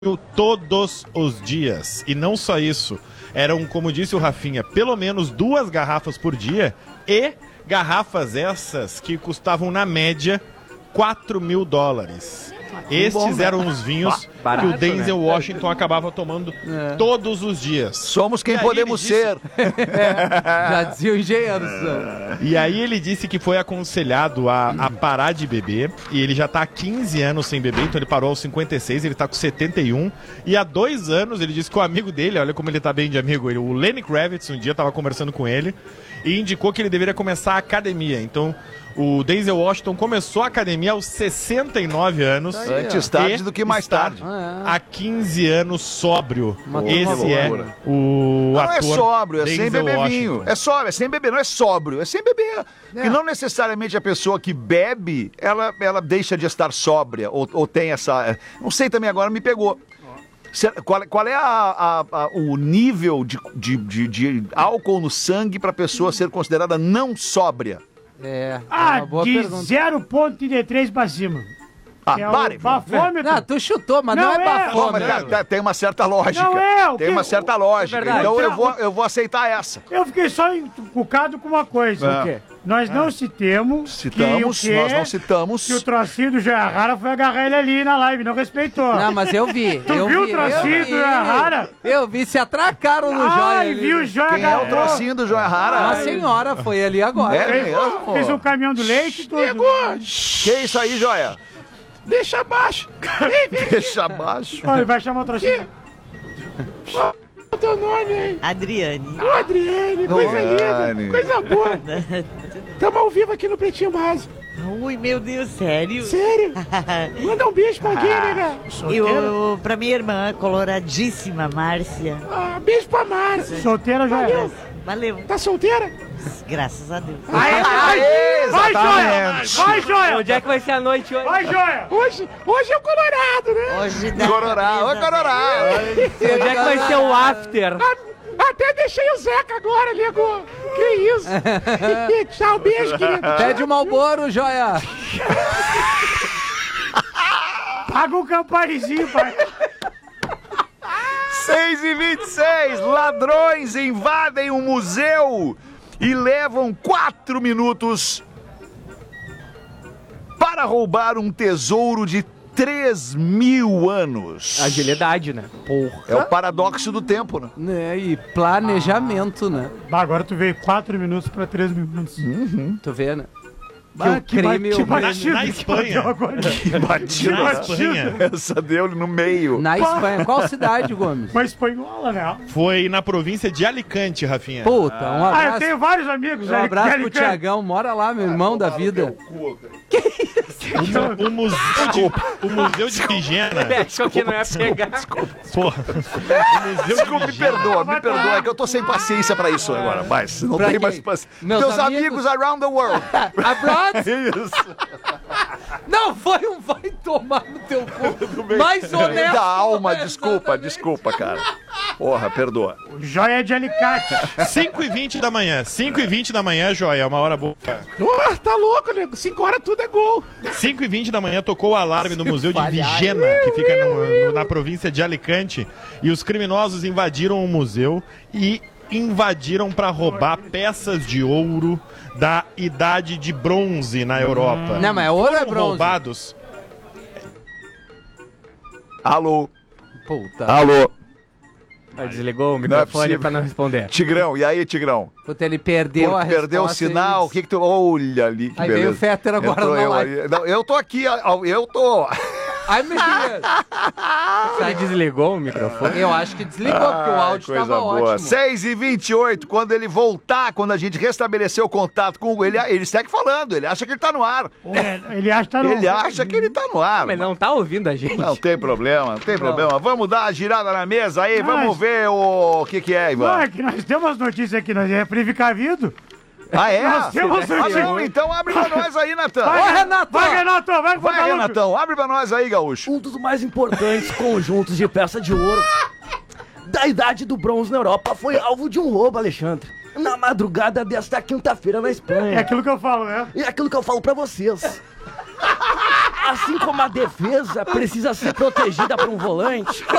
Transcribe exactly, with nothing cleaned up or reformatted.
todos os dias. E não só isso, eram, como disse o Rafinha, pelo menos duas garrafas por dia e garrafas essas que custavam, na média, quatro mil dólares. Estes bom, eram os vinhos barato, que o Denzel né? Washington acabava tomando é. todos os dias. Somos quem podemos disse... ser. Já dizia o engenheiro. E aí ele disse que foi aconselhado a, a parar de beber. E ele já tá há quinze anos sem beber, então ele parou aos cinquenta e seis, ele tá com setenta e um. E há dois anos ele disse que o amigo dele, olha como ele tá bem de amigo, ele, o Lenny Kravitz, um dia tava conversando com ele e indicou que ele deveria começar a academia. Então o Denzel Washington começou a academia aos sessenta e nove anos. Antes tarde do que mais tarde. Ah, é. Há quinze anos sóbrio. Uma Esse é o não ator. Não é sóbrio, é Denzel sem beber Washington. vinho. É sóbrio, é sem beber, não é sóbrio, é sem beber. É. E não necessariamente a pessoa que bebe, ela, ela deixa de estar sóbria, ou, ou tem essa... Não sei também, agora me pegou. Qual, qual é a, a, a, o nível de, de, de, de álcool no sangue para a pessoa ser considerada não sóbria? É, ah, é uma boa de pergunta. zero vírgula trinta e três pra cima. Ah, é pare. Bafômetro. Não, tu chutou, mas não, não é, é bafômetro. Não, mas tem uma certa lógica. Não é, o Tem que, uma certa lógica. É então eu vou, eu vou aceitar essa. Eu fiquei só encucado com uma coisa. É. O quê? Nós não é. citemos. Citamos, que, nós não citamos. Que o trocinho do Joyahara foi agarrar ele ali na live, não respeitou. Não, mas eu vi. Tu eu viu vi, o trocinho do Joyahara? Eu vi, se atracaram no Joia. Ai, viu o Joia. Quem é o trocinho do Joyahara? Uma senhora foi ali agora. É mesmo? Fez um caminhão do leite e tudo. Que é isso aí, Joia? Deixa abaixo. Deixa abaixo. Olha, vai chamar o trocinho. Qual é o teu nome aí? Adriane. Ô, Adriane, coisa Adriane. linda, coisa boa. Estamos ao vivo aqui no Pretinho Básico. Ui, meu Deus, sério? Sério? Manda um beijo pra alguém, nega. Eu, eu, pra minha irmã, coloradíssima, Márcia. Ah, beijo pra Márcia. Solteira, já Valeu. é. Valeu. Tá solteira? Graças a Deus. Aê, aê, vai, Joia! Vai, Joia! Onde é que vai ser a noite hoje? Vai, Joia! Hoje, hoje é o Colorado, né? Hoje dá Colorado, oi, Colorado. Onde é que vai ser o after? Ah, até deixei o Zeca agora, nego. Que isso? Tchau, beijo, querido. Pede o Malboro, Joia. Paga um camparizinho, pai. seis e vinte e seis, ladrões invadem um museu e levam quatro minutos para roubar um tesouro de três mil anos. Agilidade, né? Porra. É o paradoxo do tempo, né? né? E planejamento, né? Bah, agora tu veio quatro minutos pra três minutos. Uhum. Tu vê, né? Bah, que, creme, ba que eu- batida na que Espanha. bateu agora. Que batida. Na Espanha. Essa deu no meio. Na Espanha. Qual cidade, Gomes? Uma espanhola, né? Foi na província de Alicante, Rafinha. Puta, um Ah, abraço. eu tenho vários amigos. Um né, abraço que pro Alicante. Tiagão, mora lá, meu irmão da vida. O, o museu de, o museu de Vigena. Achou que não ia pegar. Porra. O museu de Desculpa, me Vigena. perdoa, me perdoa. É que eu tô sem paciência pra isso agora, mas não Pra tem quem? mais paciência. Meus Teus amigos... amigos around the world. Abroad? Isso. Não, foi um vai tomar no teu cu. Mais honesto. Da alma, né? desculpa, desculpa, cara. Porra, perdoa. Joia de alicate. cinco e vinte da manhã. cinco e vinte da manhã, Joia. É uma hora boa. Oh, tá louco, nego. Cinco horas tudo é gol. cinco e vinte da manhã tocou o alarme no Museu de Vigena, que fica no- no- na província de Alicante. E os criminosos invadiram o museu e invadiram para roubar peças de ouro da Idade de Bronze na Europa. Não, mas é ouro ou é Foram bronze? roubados. Alô, Puta. alô. Ah, desligou o Não é microfone possível. pra não responder. Tigrão, e aí, Tigrão? Puta, ele perdeu Pô, a perdeu o resposta sinal, e- o que que tu... Olha ali, que Aí beleza. veio o Fetter agora Entrou na eu, live. aí. Não, eu tô aqui, eu tô... Ai, meu Deus. Você desligou o microfone? Eu acho que desligou, porque o áudio coisa tava boa. ótimo. seis e vinte e oito, quando ele voltar, quando a gente restabelecer o contato com ele, ele segue falando, ele acha que ele tá no ar. É, ele acha que tá no... Ele acha que ele tá no ar. Mas não tá ouvindo a gente. Não tem problema, não tem problema. Vamos dar a girada na mesa aí, vamos Mas- ver o que que é, Não, Ivan. é que nós temos notícias aqui, nós é precavido. Ah, é? Nós temos Ah, notícias. não, então abre pra nós aí, Natan. Vai, Vai, Renato! Vai, Renato! Vai, Vai, Renato! Renatão, abre pra nós aí, gaúcho. Um dos mais importantes conjuntos de peça de ouro da Idade do Bronze na Europa foi alvo de um roubo, Alexandre. Na madrugada desta quinta-feira na É Espanha. aquilo que eu falo, né? E é aquilo que eu falo pra vocês. Assim como a defesa precisa ser protegida por um volante,